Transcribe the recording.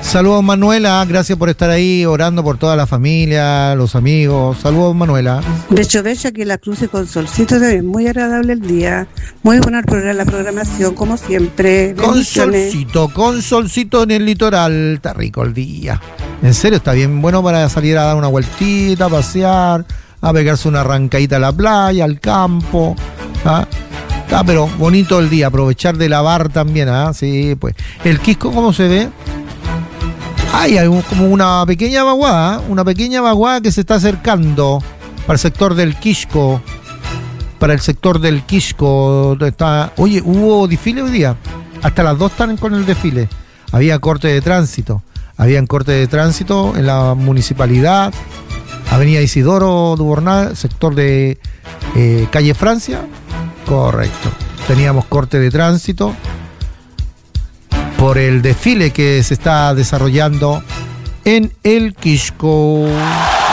Saludos, Manuela, gracias por estar ahí orando por toda la familia, los amigos. Saludos, Manuela. Becho, aquí en la Cruce con solcito también. Muy agradable el día. Muy buena la programación, como siempre. Con solcito en el litoral. Está rico el día. En serio, está bien bueno para salir a dar una vueltita, a pasear, a pegarse una arrancadita a la playa, al campo. Está pero bonito el día, aprovechar de lavar también. Sí, pues. El Quisco, ¿cómo se ve? Hay como una pequeña vaguada que se está acercando para el sector del Quisco. Oye, hubo desfile hoy día. Hasta las 2 están con el desfile. Habían corte de tránsito en la municipalidad. Avenida Isidoro Dubornal, sector de calle Francia. Correcto. Teníamos corte de tránsito por el desfile que se está desarrollando en el Quisco.